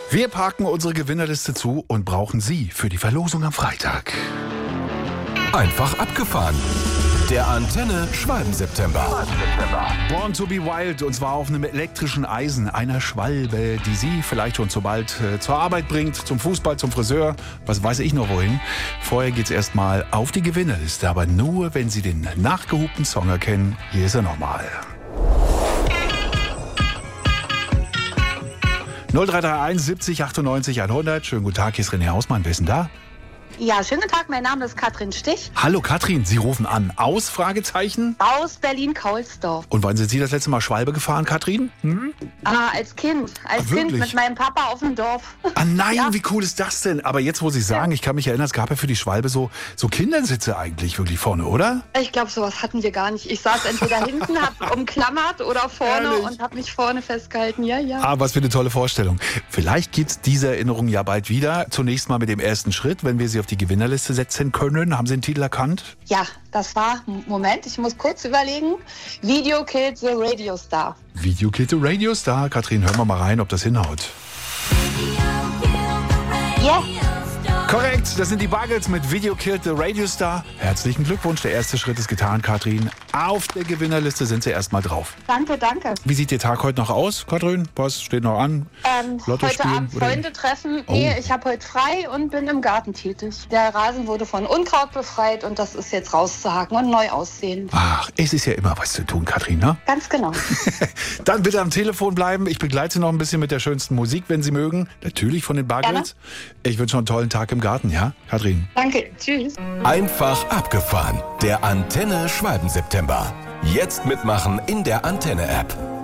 Wir parken unsere Gewinnerliste zu und brauchen Sie für die Verlosung am Freitag. Einfach abgefahren. Der Antenne Schwalben-September. Born to be wild, und zwar auf einem elektrischen Eisen, einer Schwalbe, die Sie vielleicht schon so bald zur Arbeit bringt, zum Fußball, zum Friseur, was weiß ich noch wohin. Vorher geht's erstmal auf die Gewinnerliste, aber nur, wenn Sie den nachgehupten Song erkennen. Hier ist er nochmal. 0331 70 98 100. Schönen guten Tag, hier ist René Hausmann. Wer ist denn da? Ja, schönen guten Tag, mein Name ist Katrin Stich. Hallo Katrin, Sie rufen an. Aus, Fragezeichen? Aus Berlin-Kaulsdorf. Und wann sind Sie das letzte Mal Schwalbe gefahren, Katrin? Als Kind. Als wirklich? Kind mit meinem Papa auf dem Dorf. Ah nein, Ja. Wie cool ist das denn? Aber jetzt, wo Sie sagen, ich kann mich erinnern, es gab ja für die Schwalbe so Kindersitze eigentlich wirklich vorne, oder? Ich glaube, sowas hatten wir gar nicht. Ich saß entweder hinten, hab umklammert oder vorne Ehrlich? und hab mich vorne festgehalten. Ja, ja. Ah, was für eine tolle Vorstellung. Vielleicht gibt's diese Erinnerung ja bald wieder. Zunächst mal mit dem ersten Schritt, wenn wir Sie auf die Gewinnerliste setzen können. Haben Sie den Titel erkannt? Ja, das war, Moment, ich muss kurz überlegen. Video Killed the Radio Star. Video Killed the Radio Star. Katrin, hören wir mal rein, ob das hinhaut. Ja. Korrekt, das sind die Buggles mit Video Killed the Radio Star. Herzlichen Glückwunsch, der erste Schritt ist getan, Katrin. Auf der Gewinnerliste sind Sie erstmal drauf. Danke, danke. Wie sieht Ihr Tag heute noch aus, Katrin? Was steht noch an? Lotto Heute spielen, Abend oder? Freunde treffen. Oh. Nee, ich habe heute frei und bin im Garten tätig. Der Rasen wurde von Unkraut befreit und das ist jetzt rauszuhaken und neu aussehen. Ach, es ist ja immer was zu tun, Katrin, ne? Ganz genau. Dann bitte am Telefon bleiben. Ich begleite Sie noch ein bisschen mit der schönsten Musik, wenn Sie mögen. Natürlich von den Buggles. Ich wünsche noch einen tollen Tag im Garten, ja, Katrin? Danke, tschüss. Einfach abgefahren. Der Antenne Schwalben-September. Jetzt mitmachen in der Antenne-App.